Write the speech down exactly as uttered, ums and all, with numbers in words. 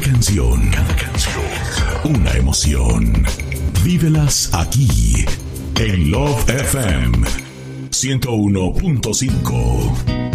canción, cada canción, una emoción. Vívelas aquí, en Love F M ciento uno punto cinco.